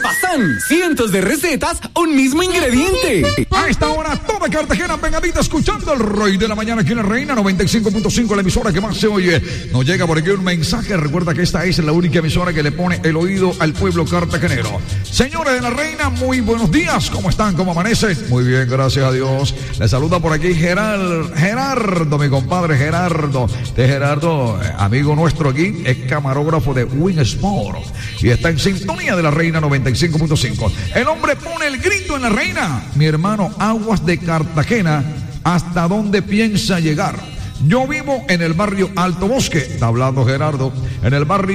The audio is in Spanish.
Bazán, cientos de recetas, un mismo ingrediente. A esta hora, toda Cartagena pegadita escuchando el Rey de la Mañana aquí en la Reina 95.5, la emisora que más se oye. Nos llega por aquí un mensaje. Recuerda que esta es la única emisora que le pone el oído al pueblo cartagenero. Señores de la Reina, muy buenos días. ¿Cómo están? ¿Cómo amanece? Muy bien, gracias a Dios. Le saluda por aquí Gerardo, mi compadre Gerardo. Gerardo, amigo nuestro aquí, es camarógrafo de Win Sport y está en sintonía de la Reina 95.5. El hombre pone el grito en la Reina. Mi hermano, aguas de Cartagena, ¿hasta dónde piensa llegar? Yo vivo en el barrio Alto Bosque, está hablando Gerardo, en el barrio